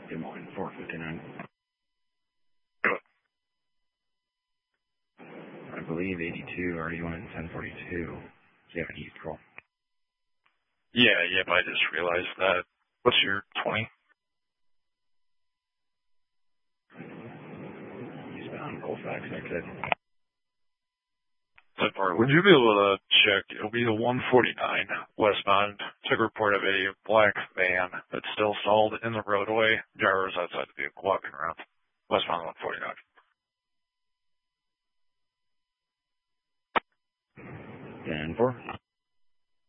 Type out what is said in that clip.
Des Moines, 459. I believe 82 already went 1042. So you have an east call. Yeah, I just realized that. What's your 20? Eastbound, Colfax, exit. That part. Would you be able to check? It'll be the 149 westbound. Took a report of a black van that's still stalled in the roadway. Drivers outside the vehicle walking around. Westbound 149. 10-4.